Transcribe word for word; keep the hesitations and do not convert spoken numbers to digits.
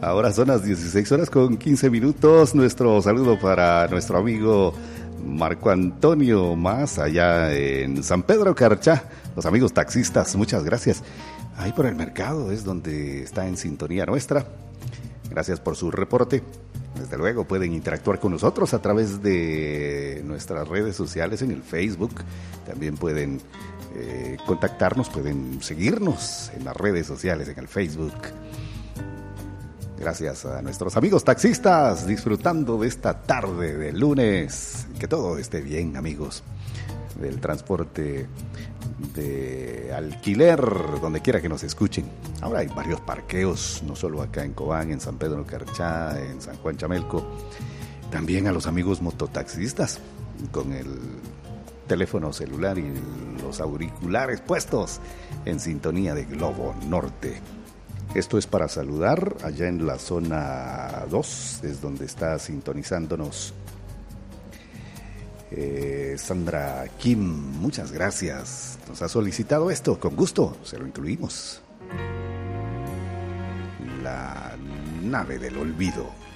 Ahora son las dieciséis horas con quince minutos. Nuestro saludo para nuestro amigo Marco Antonio Más, allá en San Pedro Carchá. Los amigos taxistas, muchas gracias. Ahí por el mercado es donde está en sintonía nuestra. Gracias por su reporte. Desde luego pueden interactuar con nosotros a través de nuestras redes sociales en el Facebook. También pueden eh, contactarnos, pueden seguirnos en las redes sociales, en el Facebook. Gracias a nuestros amigos taxistas, disfrutando de esta tarde de lunes. Que todo esté bien, amigos del transporte de alquiler, donde quiera que nos escuchen. Ahora hay varios parqueos, no solo acá en Cobán, en San Pedro Carchá, en San Juan Chamelco. También a los amigos mototaxistas, con el teléfono celular y los auriculares puestos en sintonía de Globo Norte. Esto es para saludar allá en la zona dos, es donde está sintonizándonos eh, Sandra Kim. Muchas gracias. Nos ha solicitado esto, con gusto, se lo incluimos. La nave del olvido.